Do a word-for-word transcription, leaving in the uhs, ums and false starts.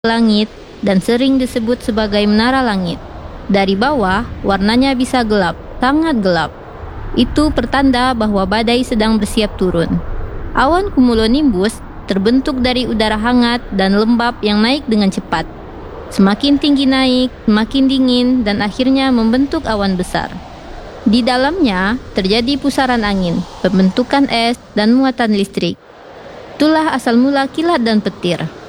langit dan sering disebut sebagai menara langit. Dari bawah, warnanya bisa gelap, sangat gelap. Itu pertanda bahwa badai sedang bersiap turun. Awan cumulonimbus terbentuk dari udara hangat dan lembab yang naik dengan cepat. Semakin tinggi naik, semakin dingin, dan akhirnya membentuk awan besar. Di dalamnya terjadi pusaran angin, pembentukan es, dan muatan listrik. Itulah asal mula kilat dan petir.